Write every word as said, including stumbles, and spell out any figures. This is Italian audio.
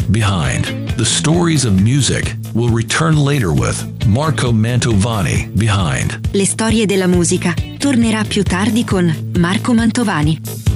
Behind the Stories of Music will return later with Marco Mantovani. Behind Le storie della musica tornerà più tardi con Marco Mantovani.